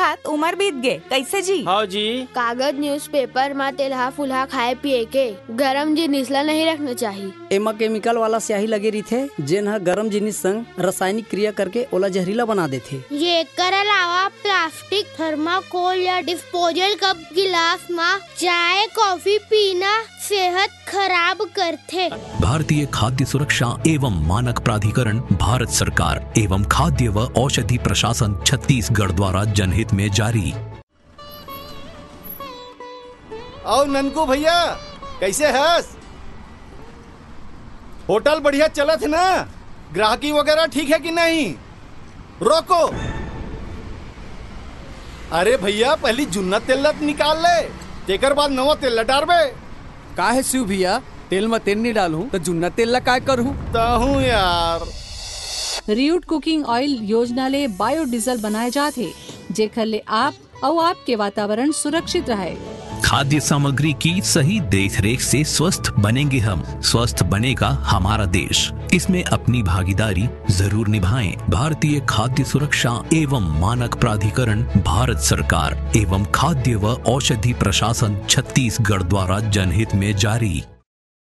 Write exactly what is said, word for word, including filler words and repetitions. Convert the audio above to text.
खात उमर बीत गे, कैसे जी? हाँ जी। कागज न्यूज़पेपर में तेलहा फुलहा खाए पिए के गरम जिनिस ला नहीं रखना चाहिए। एमा केमिकल वाला स्याही लगे रही जेन ह गरम जिनिस संग रासायनिक क्रिया करके ओला जहरीला बना देथे। ये कर अलावा प्लास्टिक, थर्माकोल या डिस्पोजल कप गिलास में चाय कॉफी पीना सेहत खराब करथे। भारतीय खाद्य सुरक्षा एवं मानक प्राधिकरण, भारत सरकार एवं खाद्य व औषधि प्रशासन छत्तीसगढ़ द्वारा जनहित में जारी। और ननकू भैया कैसे हस? होटल बढ़िया चलत है ना? ग्राहकी वगैरह ठीक है कि नहीं? रोको, अरे भैया पहली जुन्ना तेल निकाल ले, तेकर बाद नवा तेल डालबे। का है शिव भैया, तेल में तेल नहीं डालूं तो जुन्ना तेल ला काय करूं? ताहू यार। रियूट कुकिंग ऑयल योजना ले बायोडीजल बनाए जाते, जेकर ले आप और आपके वातावरण सुरक्षित रहे। खाद्य सामग्री की सही देखरेख से स्वस्थ बनेंगे हम, स्वस्थ बनेगा हमारा देश। इसमें अपनी भागीदारी जरूर निभाएं। भारतीय खाद्य सुरक्षा एवं मानक प्राधिकरण, भारत सरकार एवं खाद्य व औषधि प्रशासन छत्तीसगढ़ द्वारा जनहित में जारी।